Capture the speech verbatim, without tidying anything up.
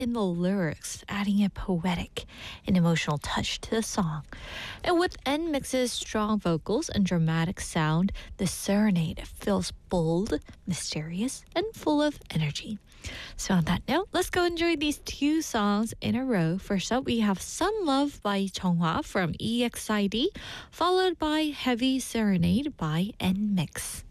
in the lyrics, adding a poetic and emotional touch to the song. And with N Mix's strong vocals and dramatic sound, the serenade feels bold, mysterious, and full of energy. So on that note, let's go enjoy these two songs in a row. First up, we have Sun Love by Chonghwa from E X I D, followed by Heavy Serenade by N Mix.